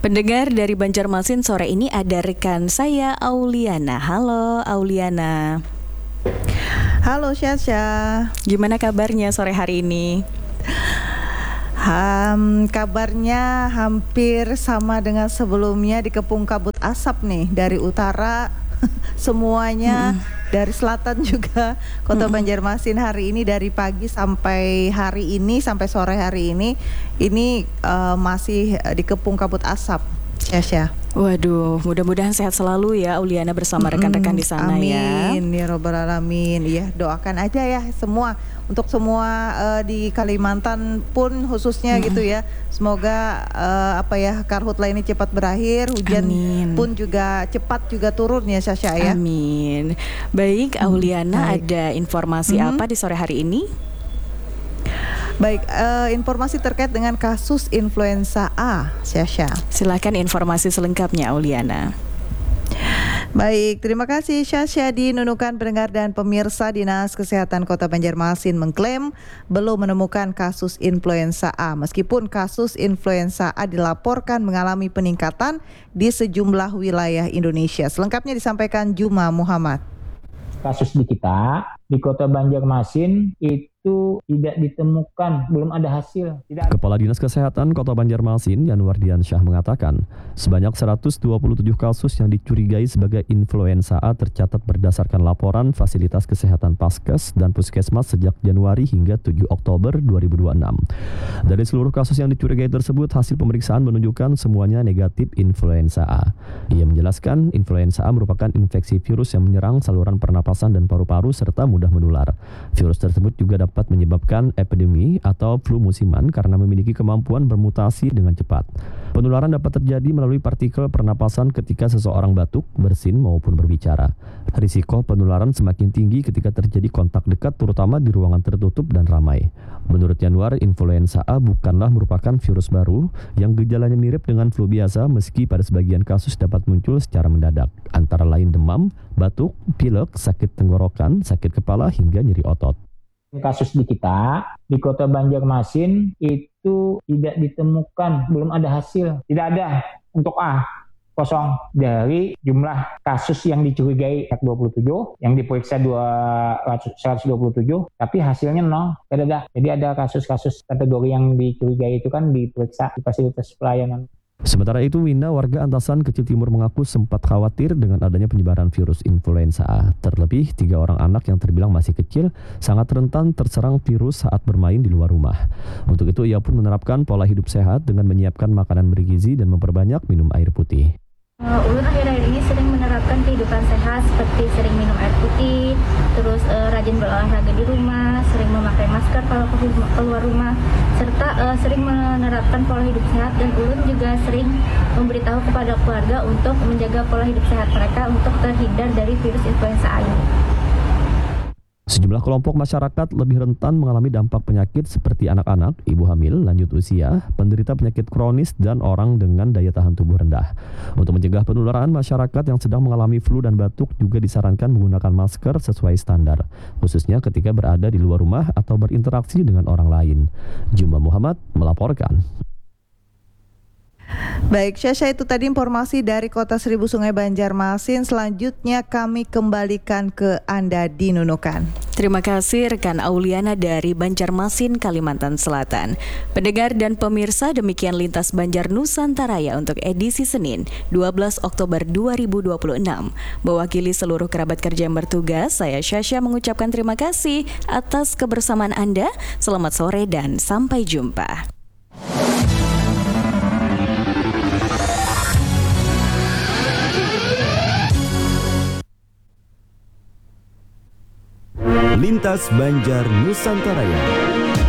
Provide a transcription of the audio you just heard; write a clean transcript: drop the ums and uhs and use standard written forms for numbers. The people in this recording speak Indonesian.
Pendengar dari Banjarmasin, sore ini ada rekan saya Auliana. Halo Auliana. Halo Syasha. Gimana kabarnya sore hari ini? Kabarnya hampir sama dengan sebelumnya, dikepung kabut asap nih dari utara semuanya, dari selatan juga. Kota Banjarmasin hari ini dari pagi sampai hari ini, sampai sore hari ini masih dikepung kabut asap, Syasha. Waduh, mudah-mudahan sehat selalu ya Auliana bersama rekan-rekan di sana. Amin, ya Robbal Alamin. Ya, doakan aja ya semua, untuk semua di Kalimantan pun khususnya gitu ya. Semoga karhutla ini cepat berakhir, hujan pun juga cepat juga turun ya Syasha ya. Amin. Baik Auliana, ada informasi apa di sore hari ini? Baik, informasi terkait dengan kasus influenza A, Syasha. Silakan informasi selengkapnya Auliana. Baik, terima kasih Syasha. Di Nunukan, pendengar dan pemirsa, Dinas Kesehatan Kota Banjarmasin mengklaim belum menemukan kasus influenza A, meskipun kasus influenza A dilaporkan mengalami peningkatan di sejumlah wilayah Indonesia. Selengkapnya disampaikan Juma Muhammad. Kasus di kita, di Kota Banjarmasin itu tidak ditemukan, belum ada hasil. Kepala Dinas Kesehatan Kota Banjarmasin, Yanwardiansyah, mengatakan sebanyak 127 kasus yang dicurigai sebagai influenza A tercatat berdasarkan laporan fasilitas kesehatan Paskes dan Puskesmas sejak Januari hingga 7 Oktober 2026. Dari seluruh kasus yang dicurigai tersebut, hasil pemeriksaan menunjukkan semuanya negatif influenza A. Ia menjelaskan influenza A merupakan infeksi virus yang menyerang saluran pernapasan dan paru-paru serta mudah menular. Virus tersebut juga dapat menyebabkan epidemi atau flu musiman karena memiliki kemampuan bermutasi dengan cepat. Penularan dapat terjadi melalui partikel pernapasan ketika seseorang batuk, bersin maupun berbicara. Risiko penularan semakin tinggi ketika terjadi kontak dekat, terutama di ruangan tertutup dan ramai. Menurut Yanwar, influenza A bukanlah merupakan virus baru yang gejalanya mirip dengan flu biasa, meski pada sebagian kasus dapat muncul secara mendadak, antara lain demam, batuk, pilek, sakit tenggorokan, sakit kepala hingga nyeri otot. Kasus di kita, di Kota Banjarmasin itu tidak ditemukan, belum ada hasil. Tidak ada untuk A, kosong. Dari jumlah kasus yang dicurigai 27, yang diperiksa 127, tapi hasilnya 0. Tidak ada. Jadi ada kasus-kasus kategori yang dicurigai itu kan diperiksa di fasilitas pelayanan. Sementara itu, Winda, warga Antasan Kecil Timur, mengaku sempat khawatir dengan adanya penyebaran virus influenza A. Terlebih, 3 orang anak yang terbilang masih kecil sangat rentan terserang virus saat bermain di luar rumah. Untuk itu, ia pun menerapkan pola hidup sehat dengan menyiapkan makanan bergizi dan memperbanyak minum air putih. Ulun akhir-akhir ini sering menerapkan kehidupan sehat, seperti sering minum air putih, terus rajin berolahraga di rumah, sering memakai masker kalau keluar rumah, serta sering menerapkan pola hidup sehat. Dan ulun juga sering memberitahu kepada keluarga untuk menjaga pola hidup sehat mereka untuk terhindar dari virus influenza A ini. Sejumlah kelompok masyarakat lebih rentan mengalami dampak penyakit seperti anak-anak, ibu hamil, lanjut usia, penderita penyakit kronis, dan orang dengan daya tahan tubuh rendah. Untuk mencegah penularan, masyarakat yang sedang mengalami flu dan batuk juga disarankan menggunakan masker sesuai standar, khususnya ketika berada di luar rumah atau berinteraksi dengan orang lain. Juma Muhammad melaporkan. Baik, Syasha, itu tadi informasi dari Kota Seribu Sungai Banjarmasin. Selanjutnya kami kembalikan ke Anda di Nunukan. Terima kasih rekan Auliana dari Banjarmasin, Kalimantan Selatan. Pendengar dan pemirsa, demikian Lintas Banjar Nusantaraya untuk edisi Senin 12 Oktober 2026. Mewakili seluruh kerabat kerja yang bertugas, saya Syasha mengucapkan terima kasih atas kebersamaan Anda. Selamat sore dan sampai jumpa. Lintas Banjar Nusantaraya.